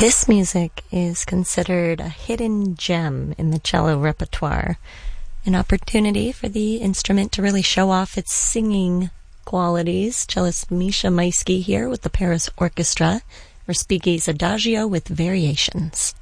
This music is considered a hidden gem in the cello repertoire, an opportunity for the instrument to really show off its singing qualities. Cellist Misha Maisky here with the Paris Orchestra, Respighi's Adagio with Variations.